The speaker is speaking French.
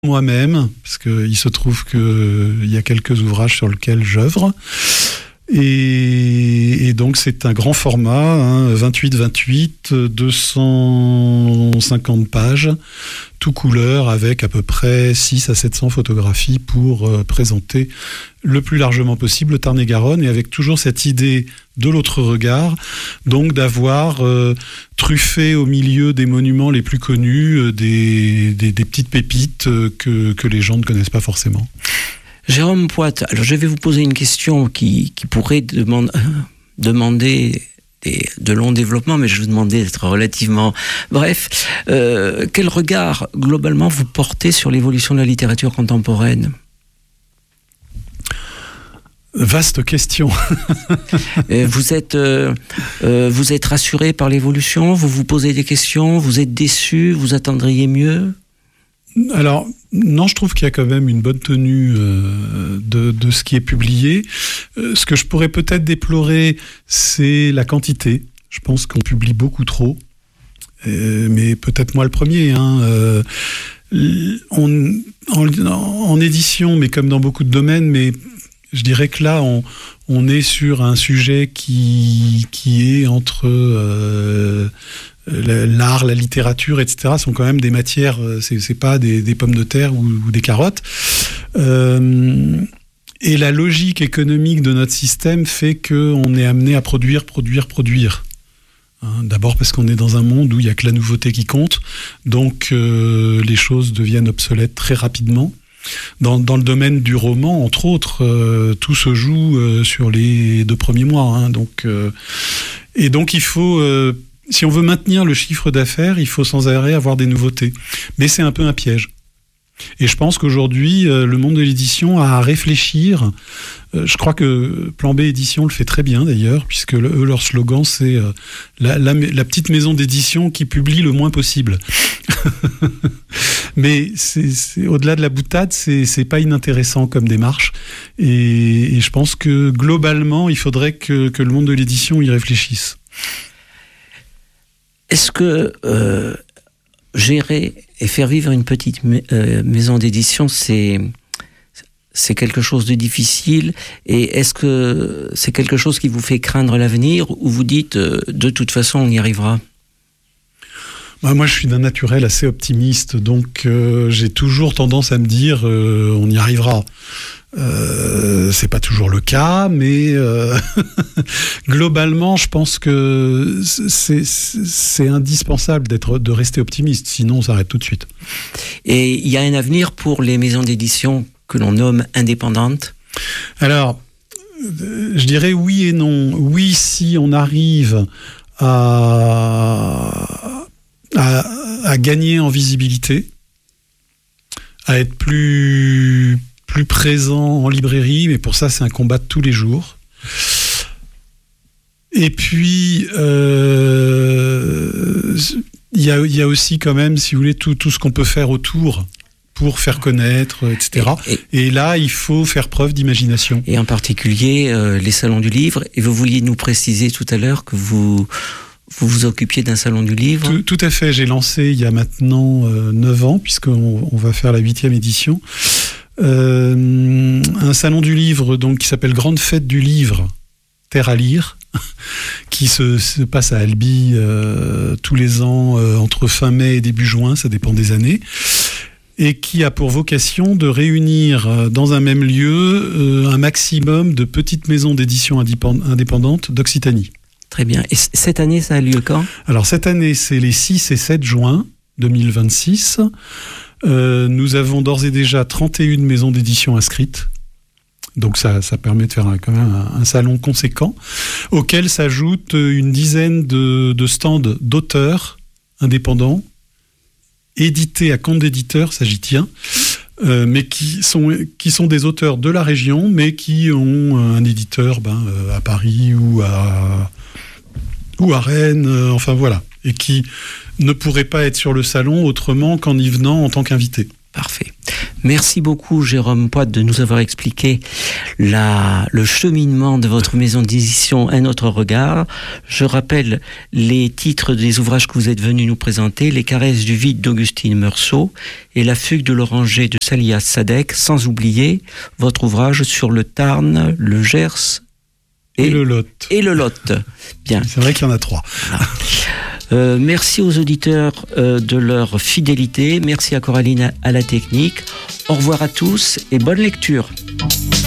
moi-même, parce qu'il se trouve qu'il y a quelques ouvrages sur lesquels j'œuvre. Et donc c'est un grand format, 28-28, 250 pages, tout couleur, avec à peu près 6 à 700 photographies pour présenter le plus largement possible le Tarn-et-Garonne, et avec toujours cette idée de l'autre regard, donc d'avoir truffé au milieu des monuments les plus connus des petites pépites que les gens ne connaissent pas forcément. Jérôme Poite, alors je vais vous poser une question qui pourrait demander de longs développements, mais je vais vous demander d'être relativement bref. Quel regard, globalement, vous portez sur l'évolution de la littérature contemporaine ? Vaste question. Vous êtes rassuré par l'évolution ? Vous vous posez des questions ? Vous êtes déçu ? Vous attendriez mieux ? Alors, non, je trouve qu'il y a quand même une bonne tenue de ce qui est publié. Ce que je pourrais peut-être déplorer, c'est la quantité. Je pense qu'on publie beaucoup trop, mais peut-être moi le premier. En édition, mais comme dans beaucoup de domaines, mais je dirais que là, on est sur un sujet qui est entre... l'art, la littérature, etc. sont quand même des matières, c'est pas des pommes de terre ou des carottes. Et la logique économique de notre système fait qu'on est amené à produire. D'abord parce qu'on est dans un monde où il n'y a que la nouveauté qui compte, donc les choses deviennent obsolètes très rapidement. Dans le domaine du roman, entre autres, tout se joue sur les 2 premiers mois. Et donc il faut... si on veut maintenir le chiffre d'affaires, il faut sans arrêt avoir des nouveautés. Mais c'est un peu un piège. Et je pense qu'aujourd'hui, le monde de l'édition a à réfléchir. Je crois que Plan B Édition le fait très bien d'ailleurs, puisque leur slogan, c'est la petite maison d'édition qui publie le moins possible. Mais c'est au-delà de la boutade, c'est pas inintéressant comme démarche. Et je pense que globalement, il faudrait que le monde de l'édition y réfléchisse. Est-ce que gérer et faire vivre une petite maison d'édition, c'est quelque chose de difficile? Et est-ce que c'est quelque chose qui vous fait craindre l'avenir, ou vous dites de toute façon on y arrivera? Moi, je suis d'un naturel assez optimiste, donc j'ai toujours tendance à me dire on y arrivera. C'est pas toujours le cas, mais globalement, je pense que c'est indispensable de rester optimiste, sinon on s'arrête tout de suite. Et il y a un avenir pour les maisons d'édition que l'on nomme indépendantes? Alors, je dirais oui et non. Oui, si on arrive à gagner en visibilité, à être plus présent en librairie, mais pour ça c'est un combat de tous les jours. Et puis il y a aussi quand même, si vous voulez, tout ce qu'on peut faire autour pour faire connaître, etc. Et là, il faut faire preuve d'imagination. Et en particulier les salons du livre. Et vous vouliez nous préciser tout à l'heure que vous vous occupiez d'un salon du livre? Tout à fait. J'ai lancé il y a maintenant 9 ans, puisqu'on va faire la 8e édition, un salon du livre donc, qui s'appelle Grande Fête du Livre, Terre à lire, qui se passe à Albi tous les ans entre fin mai et début juin, ça dépend des années, et qui a pour vocation de réunir dans un même lieu un maximum de petites maisons d'édition indépendantes d'Occitanie. Très bien. Et cette année, ça a lieu quand? Alors cette année, c'est les 6 et 7 juin 2026. Nous avons d'ores et déjà 31 maisons d'édition inscrites. Donc ça permet de faire quand même un salon conséquent, auquel s'ajoute une dizaine de stands d'auteurs indépendants, édités à compte d'éditeur, ça j'y tiens, mais qui sont des auteurs de la région, mais qui ont un éditeur à Paris ou à Rennes, enfin voilà, et qui ne pourraient pas être sur le salon autrement qu'en y venant en tant qu'invité. Parfait. Merci beaucoup Jérôme Poit de nous avoir expliqué le cheminement de votre maison d'édition Un autre regard. Je rappelle les titres des ouvrages que vous êtes venus nous présenter: Les caresses du vide d'Augustine Meursault et La fugue de l'oranger de Saliha Sadek, sans oublier votre ouvrage sur le Tarn, le Gers et le Lot. Bien. C'est vrai qu'il y en a 3. Voilà. Merci aux auditeurs de leur fidélité. Merci à Coraline à la technique. Au revoir à tous et bonne lecture.